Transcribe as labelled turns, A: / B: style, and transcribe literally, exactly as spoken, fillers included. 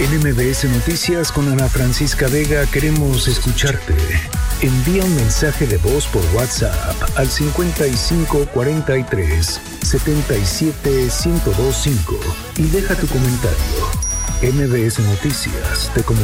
A: En M B S Noticias con Ana Francisca Vega queremos escucharte. Envía un mensaje de voz por WhatsApp al cincuenta y cinco cuarenta y tres setenta y siete ciento veinticinco y deja tu comentario. M B S Noticias te comunica.